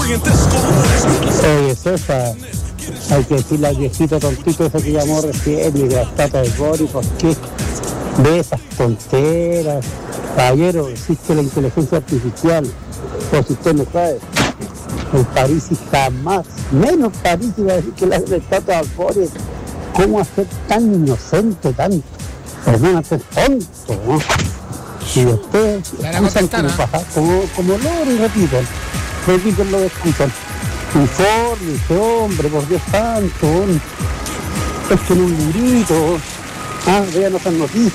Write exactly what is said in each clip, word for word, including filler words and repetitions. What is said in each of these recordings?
Oye, César, hay que decirle al viejito tontito ese que llamó recién y de la estatua de Boris, ¿por qué ve esas tonteras? Caballero, existe la inteligencia artificial, por si usted no sabe. En París y jamás, menos París iba a decir que la, la estatua de Boris. ¿Cómo hacer tan inocente tanto? Perdónate, tonto, ¿no? Y después usan como, paja, como, como loro y repiten, repiten lo que escuchan. Informe, ese hombre, por Dios santo, esto en un librito, ah, vean otras noticias.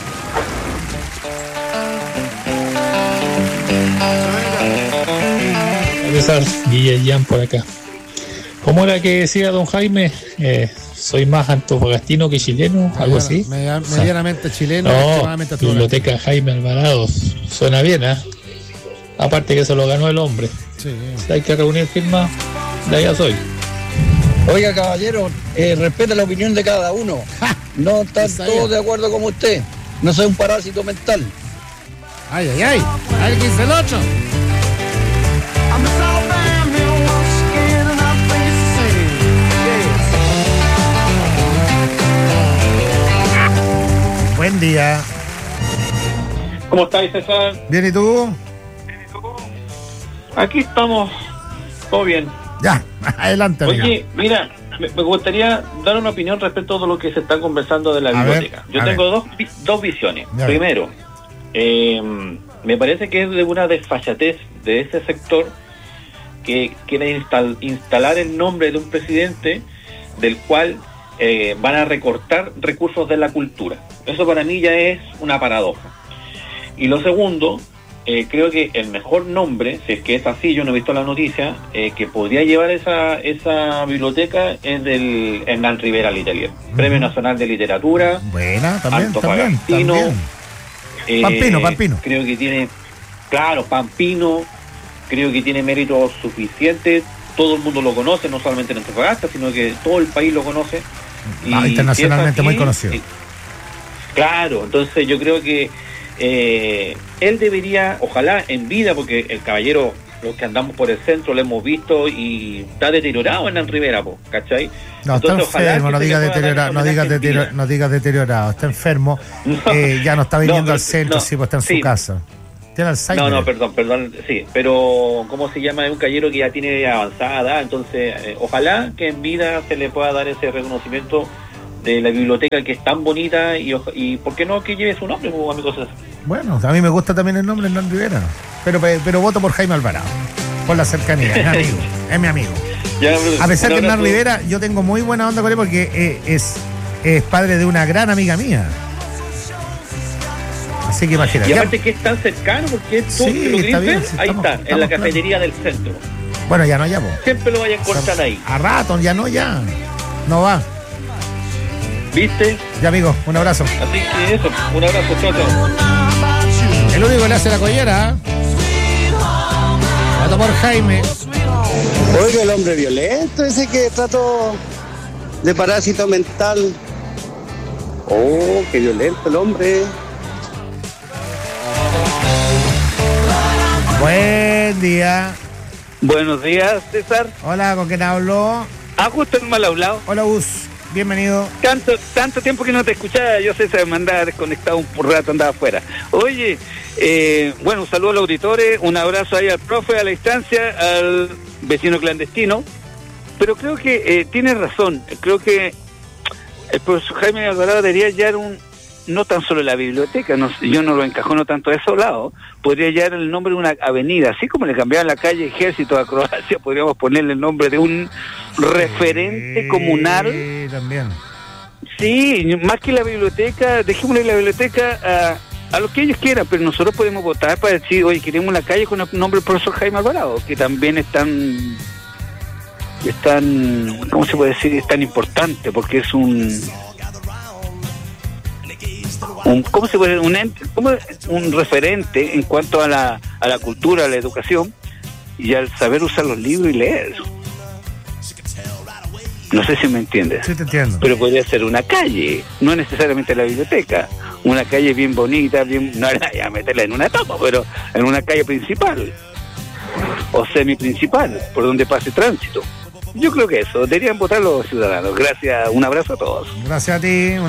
César, Guillén por acá. ¿Cómo era que decía don Jaime? Eh, soy más antofagastino que chileno, algo así. Media, medianamente o sea, chileno, no, Biblioteca Jaime Alvarado, suena bien, ¿eh? Aparte que se lo ganó el hombre. Sí. Si hay que reunir firmas, de allá soy. Oiga, caballero, eh, respeta la opinión de cada uno. No están todos de acuerdo con usted. No soy un parásito mental. Ay, ay, ay. Ay, que dice el ocho. Buen día. ¿Cómo estáis, César? Bien, ¿y tú? Bien, ¿y tú? Aquí estamos, todo bien. Ya, adelante. Oye, amiga. mira, me, me gustaría dar una opinión respecto a todo lo que se está conversando de la a biblioteca. Ver, Yo tengo dos, dos visiones. Ya Primero, eh, me parece que es de una desfachatez de ese sector que quiere instal, instalar el nombre de un presidente del cual eh, van a recortar recursos de la cultura. Eso para mí ya es una paradoja. Y lo segundo, eh, creo que el mejor nombre, si es que es así, yo no he visto la noticia, eh, que podría llevar esa esa biblioteca es del Hernán Rivera Letelier, uh-huh. Premio Nacional de Literatura. Buena, también, Antofagastino, también, también. Eh, Pampino, Pampino. Creo que tiene, claro, Pampino, creo que tiene méritos suficientes. Todo el mundo lo conoce, no solamente en Antofagasta, sino que todo el país lo conoce. Ah, y internacionalmente si así, muy conocido. Eh, claro, entonces yo creo que eh, él debería, ojalá en vida, porque el caballero, los que andamos por el centro, lo hemos visto y está deteriorado en Rivera, po, ¿cachai? No, entonces, está enfermo, no digas deteriorado, no digas deteriorado, no digas deteriorado, está enfermo, no, eh, ya no está viniendo no, al centro, no, sí, pues está en sí. su casa. Tiene Alzheimer. No, no, perdón, perdón, sí, pero ¿cómo se llama? Es un caballero que ya tiene avanzada, entonces eh, ojalá que en vida se le pueda dar ese reconocimiento de la biblioteca que es tan bonita y, y ¿por qué no que lleve su nombre, amigo César? Bueno, a mí me gusta también el nombre Hernán Rivera, pero, pero voto por Jaime Alvarado, por la cercanía, es mi amigo, es mi amigo. Ya, a pesar que Hernán Rivera, yo tengo muy buena onda con él porque eh, es, es padre de una gran amiga mía. Así que imagínate. Y aparte que es tan cercano, porque es todo, sí, lo está bien, sí, ahí estamos, está, estamos en la cafetería claro. del centro. Bueno, ya no, ya, po. Siempre lo vayan a encontrar ahí. A rato, ya no, ya. No va. ¿Viste? Ya, amigo, un abrazo. Así que eso, un abrazo, chao, chao. El único que le hace la collera, ¿eh? Voto por Jaime. Oiga, el hombre violento, ese que trató de parásito mental. Oh, qué violento el hombre. Buen día. Buenos días, César. Hola, ¿con quién hablo? Ah, justo el mal hablado. Hola, Gus. Bienvenido. Tanto tanto tiempo que no te escuchaba, yo César me andaba desconectado un rato, andaba afuera. Oye, eh, bueno, un saludo a los auditores, un abrazo ahí al profe, a la distancia, al vecino clandestino. Pero creo que eh, tiene razón, creo que el profesor Jaime Alvarado debería hallar un... no tan solo la biblioteca, no, yo no lo encajono tanto a esos lados, podría hallar el nombre de una avenida, así como le cambiaban la calle Ejército a Croacia, podríamos ponerle el nombre de un referente sí, comunal. También. Sí, más que la biblioteca, dejémosle la biblioteca a, a lo que ellos quieran, pero nosotros podemos votar para decir, oye, queremos una calle con el nombre del profesor Jaime Alvarado, que también es tan, es tan, ¿cómo se puede decir? Es tan importante, porque es un... Un, ¿cómo se puede un ente, cómo, un referente en cuanto a la a la cultura, a la educación y al saber usar los libros y leer? No sé si me entiendes. Sí, te entiendo. Pero podría ser una calle, no necesariamente la biblioteca, una calle bien bonita, bien, no era ya meterla en una etapa, pero en una calle principal. o semiprincipal, por donde pase tránsito. Yo creo que eso, deberían votar los ciudadanos. Gracias, un abrazo a todos. Gracias a ti.